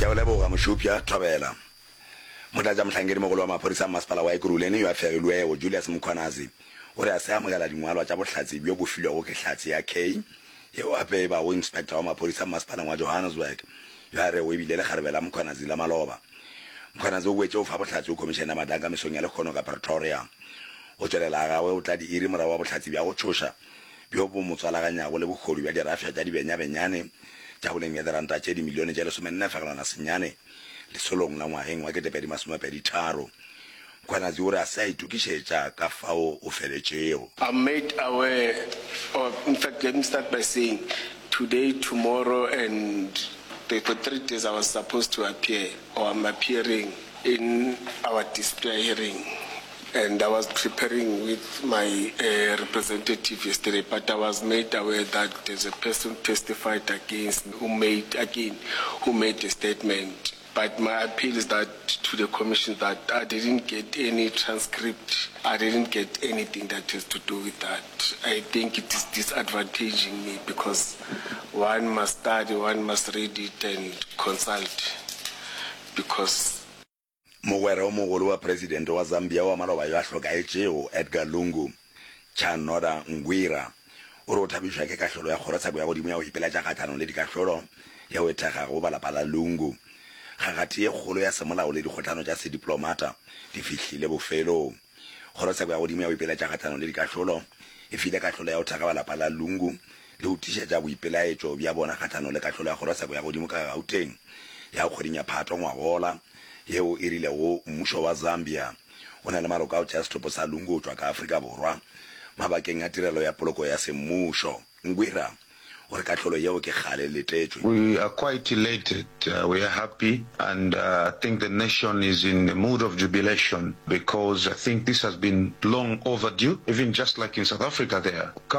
ke o leboga Moshopya Thobela motlatsa motlhankedi mogolo wa maphodisa a masepala wa Ekurhuleni yo a fegilwego Julius Mkhwanazi o re a se amogela dingwalwa tša bohlatsi bjo bo filwego ke hlatsi ya K yeo ape ba go inspector wa maphodisa a masepala wa Johannesburg yo a re o ebile le kgarebe la Mkhwanazi la maloba. Mkhwanazi o boetse o fa bohlatsi o komišene Madaka mesong ya lekgono ka Pretoria o tswelela gagwe o tla di iri morago wa bohlatsi bja go tšhoša bjo bo motswalaganyago le bokgodi bja dirafša tša dibenyabenyane tša boleng ya diranta tše dimilione tše 14.4 lesolong la ngwageng wa 2023. Mkhwanazi o re a se a itukišetša ka fao o feletšego. I'm made aware of, in fact, let me start by saying today, tomorrow, and for 3 days I was supposed to appear, or I'm appearing in our display hearing. And I was preparing with my representative yesterday, but I was made aware that there's a person testified against who made a statement. But my appeal is that to the commission that I didn't get any transcript. I didn't get anything that has to do with that. I think it is disadvantaging me because one must study, one must read it and consult. Because mogwera o mogolo wa president wa Zambia wa maloba yo a hlokaetšego Edgar Lungu Chanoda Ngwira o re o thabišwa ke kahlolo ya kgorotsheko ya godimo ya go ipeeletša kgatlhanong le dikahlolo ya go ethega go balapa la Lungu. Kgagati ye kgolo ya semolao le dikgotlano tša sediplomata di fihlile bofelong. Kgorotsheko ya godimo ya go ipeeletša kgatlhanong le dikahlolo e file kahlolo ya go thega balapa la Lungu le go tišetša boipelaetšo bja bona kgatlhanong le kahlolo ya kgorotsheko ya godimo ka Gauteng ya go kgodinya phato ngwagola yeo e rilego mmušo wa Zambia o na le marokao tša sethopo sa Lungu go tšwa ka Afrika Borwa mabakeng a tirelo ya poloko ya semmušo. Ngwira o re kahlolo yeo ke kgale letetšwe. We are quite elated, we are happy, and I think the nation is in a mood of jubilation because I think this has been long overdue, even just like in South Africa there.